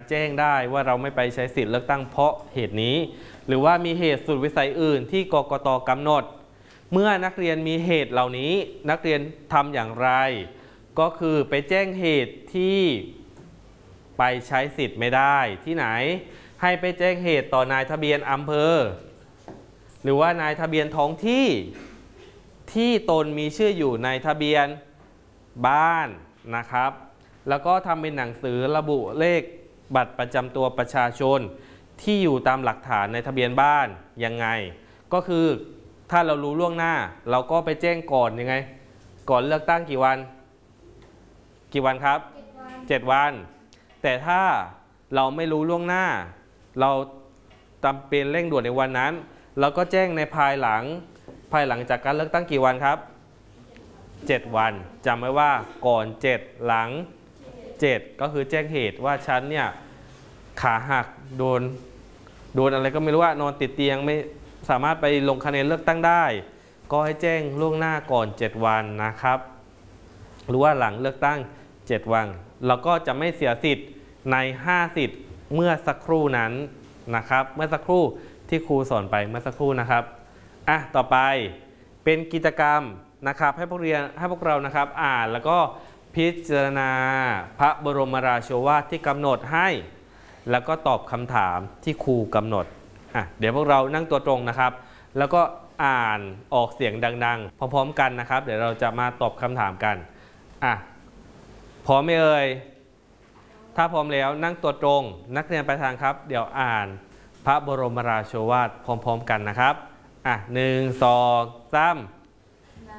แจ้งได้ว่าเราไม่ไปใช้สิทธิ์เลือกตั้งเพราะเหตุนี้หรือว่ามีเหตุสุดวิสัยอื่นที่กกต.กำหนดเมื่อนักเรียนมีเหตุเหล่านี้นักเรียนทำอย่างไรก็คือไปแจ้งเหตุที่ไปใช้สิทธิ์ไม่ได้ที่ไหนให้ไปแจ้งเหตุต่อนายทะเบียนอำเภอหรือว่านายทะเบียนท้องที่ที่ตนมีชื่ออยู่ในทะเบียนบ้านนะครับแล้วก็ทำเป็นหนังสือระบุเลขบัตรประจำตัวประชาชนที่อยู่ตามหลักฐานในทะเบียนบ้านยังไงก็คือถ้าเรารู้ล่วงหน้าเราก็ไปแจ้งก่อนยังไงก่อนเลือกตั้งกี่วันครับ7 วันแต่ถ้าเราไม่รู้ล่วงหน้าเราจำเป็นเร่งด่วนในวันนั้นเราก็แจ้งในภายหลังจากการเลือกตั้งกี่วันครับ7 วันจำไว้ว่าก่อน7หลัง7ก็คือแจ้งเหตุว่าฉันเนี่ยขาหักโดนอะไรก็ไม่รู้ว่านอนติดเตียงไม่สามารถไปลงคะแนนเลือกตั้งได้ก็ให้แจ้งล่วงหน้าก่อน7 วันนะครับหรือว่าหลังเลือกตั้ง7 วันเราก็จะไม่เสียสิทธิ์ใน5สิทธิ์เมื่อสักครู่นั้นนะครับเมื่อสักครู่ที่ครูสอนไปเมื่อสักครู่นะครับต่อไปเป็นกิจกรรมนะครับให้พวกเรานะครับอ่านแล้วก็พิจารณาพระบรมราโชวาทที่กำหนดให้แล้วก็ตอบคำถามที่ครูกำหนดเดี๋ยวพวกเรานั่งตัวตรงนะครับแล้วก็อ่านออกเสียงดังๆพร้อมๆกันนะครับเดี๋ยวเราจะมาตอบคำถามกันพร้อมไหมเอ่ยถ้าพร้อมแล้วนั่งตัวตรงนักเรียนไปทางครับเดี๋ยวอ่านพระบรมราโชวาทพร้อมๆกันนะครับ1 2 3